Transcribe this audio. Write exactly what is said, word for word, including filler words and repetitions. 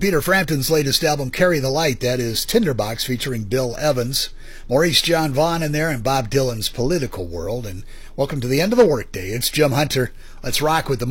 Peter Frampton's latest album, Carry the Light. That is Tinderbox featuring Bill Evans, Maurice John Vaughn in there, and Bob Dylan's Political World. And welcome to the end of the workday. It's Jim Hunter. Let's rock with the